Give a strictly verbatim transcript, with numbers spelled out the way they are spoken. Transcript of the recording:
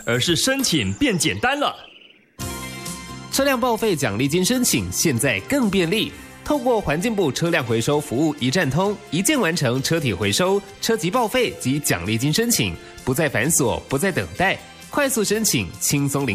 而是申请变简单了。 车辆报废奖励金申请现在更便利，透过环境部车辆回收服务一站通，一键完成车体回收、车籍报废及奖励金申请，不再繁琐，不再等待，快速申请，轻松领